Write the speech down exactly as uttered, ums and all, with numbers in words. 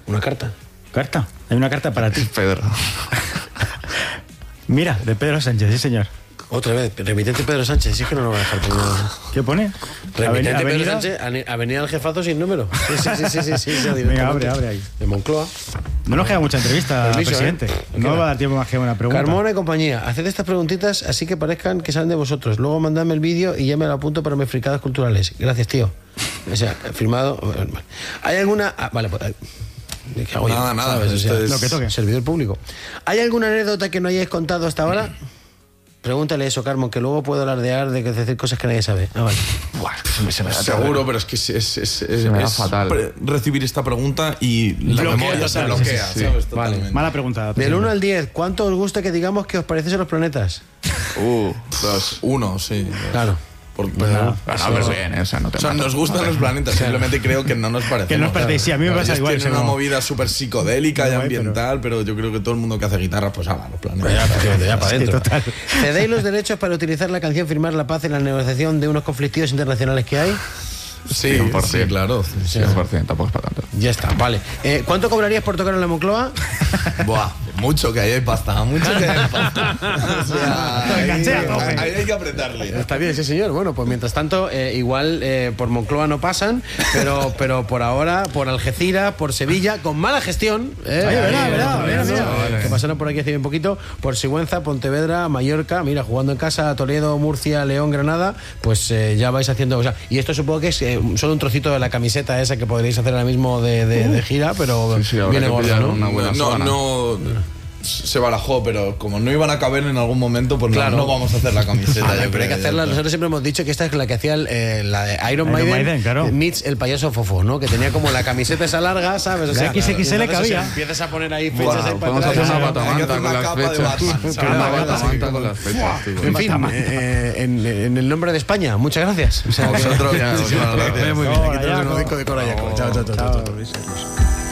Una carta. ¿Carta? Hay una carta para ti. Pedro. Mira, de Pedro Sánchez, sí señor. Otra vez, remitente Pedro Sánchez, sí que no lo va a dejar terminar. ¿Qué pone? Remitente Aveni- Pedro avenida- Sánchez, ane- avenida del jefazo sin número. Sí, sí, sí, sí, sí, sí, sí, Venga, abre, abre ahí. De Moncloa. No nos queda mucha entrevista, Permiso, presidente. ¿eh? No va a dar tiempo más que una pregunta. Carmona y compañía, haced estas preguntitas así que parezcan que salen de vosotros. Luego mandadme el vídeo y ya me lo apunto para mis fricadas culturales. Gracias, tío. O sea, firmado. ¿Hay alguna...? Ah, vale, pues... Me cago yo, Nada, nada, ¿sabes? O sea, esto es- Lo que toque. servidor público. ¿Hay alguna anécdota que no hayáis contado hasta ahora? Pregúntale eso, Carmon, que luego puedo alardear de que decir cosas que nadie sabe. Ah, vale. Buah, se me da seguro, pero es que es, es, es, es- Se me da es fatal. pre- recibir esta pregunta y la Bloquea memoria se total, bloquea, sí, sí, sí. ¿sabes? Vale. Totalmente. Mala pregunta. Del presidente. uno al diez, ¿cuánto os gusta que digamos que os parecéis a los planetas? Uh, Dos, uno, sí. Claro. Por- Nada. bueno, pero bien, ¿eh? O sea, no te O sea, mato, nos gustan no te- los planetas, simplemente creo que no nos parecen. Que no os parecéis, sí, a mí me pasa igual, Tiene eso una no- movida súper psicodélica y Guay, ambiental, pero... yo creo que todo el mundo que hace guitarra, pues habla los planetas. Ya, efectivamente, ya para Sí, adentro. total. ¿Cedéis los derechos para utilizar la canción Firmar la Paz en la negociación de unos conflictivos internacionales que hay? Sí, cien por sí, ciento. claro. cien por ciento, tampoco es para tanto. Ya está, vale. Eh, ¿Cuánto cobrarías por tocar en la Moncloa? Buah, mucho que ahí hay pasta, mucho que hay pasta. O sea, ahí, Enganché a tope. ahí hay que apretarle. Está bien, sí, señor. Bueno, pues mientras tanto, eh, igual eh, por Moncloa no pasan, pero, pero por ahora, por Algeciras, por Sevilla, con mala gestión. Eh, Oye, verá, ahí, verá, eh, verá, ¿no? verá. Que pasaron por aquí hace bien poquito, por Sigüenza, Pontevedra, Mallorca, mira, jugando en casa, Toledo, Murcia, León, Granada, pues eh, ya vais haciendo. O sea, y esto supongo que es eh, solo un trocito de la camiseta esa que podréis hacer ahora mismo de, de, de gira, pero Sí, sí, habrá viene que gorda, pillar ¿no? una buena no, zona. no se barajó, pero como no iban a caber en algún momento, pues no- Claro. no, vamos a hacer la camiseta. Vale, yo pero hay que creo, hacerla. ya Nosotros siempre hemos dicho que esta es la que hacía el, eh, la de Iron, Iron Maiden, Maiden, claro. meets el payaso Fofo, ¿no? Que tenía como la camiseta esa larga, ¿sabes? O La X X L entonces, o sea, cabía. empiezas a poner ahí fechas Buah, ahí para podemos atrás. hacer una Hay que batamanta hacer con una las capa de fechas. Batman, ¿sabes? Una Una batamanta con las fechas, tío. En fin, eh, en, en el nombre de España, muchas gracias. O sea, que- Vosotros, Ya, muchísimas ya, gracias. Muy bien, aquí Hola, tenemos Jaco. un disco de Cora Jaco. Chao, chao, chao, chao, chao.